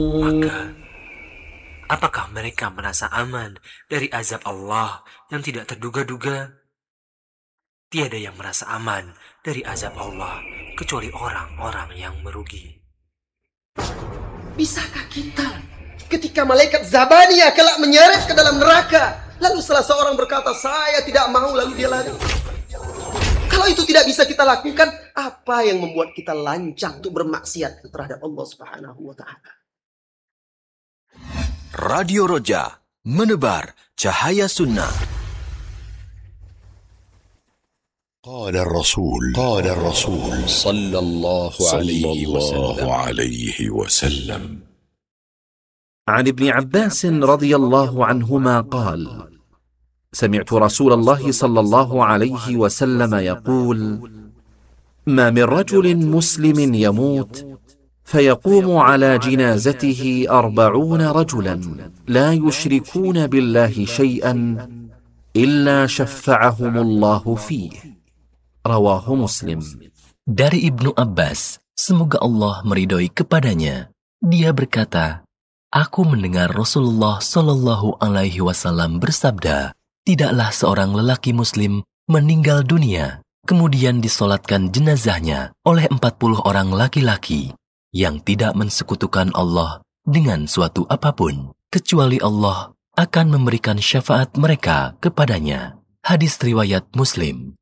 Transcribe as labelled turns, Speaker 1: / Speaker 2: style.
Speaker 1: Maka, apakah mereka merasa aman dari azab Allah yang tidak terduga-duga? Tiada yang merasa aman dari azab Allah kecuali orang-orang yang merugi.
Speaker 2: Bisakah kita ketika malaikat Zabaniyah kelak menyeret ke dalam neraka, lalu salah seorang berkata, saya tidak mau, lalu dia lari? Kalau itu tidak bisa kita lakukan, apa yang membuat kita lancang untuk bermaksiat terhadap Allah Subhanahu wa Ta'ala?
Speaker 3: Radio Roja, menebar cahaya sunnah.
Speaker 4: قال الرسول صلى الله عليه وسلم
Speaker 5: عن ابن عباس رضي الله عنهما قال: سمعت رسول الله صلى الله عليه وسلم يقول: ما من رجل مسلم يموت فيقوم على جنازته 40 رجلا لا يشركون بالله شيئا إلا شفعهم الله فيه. Rawahu Muslim.
Speaker 6: Dari Ibnu Abbas, semoga Allah meridhoi kepadanya, dia berkata, aku mendengar Rasulullah Shallallahu Alaihi Wasallam bersabda, tidaklah seorang lelaki Muslim meninggal dunia, kemudian disolatkan jenazahnya oleh 40 orang laki-laki yang tidak mensekutukan Allah dengan suatu apapun, kecuali Allah akan memberikan syafaat mereka kepadanya. Hadis riwayat Muslim.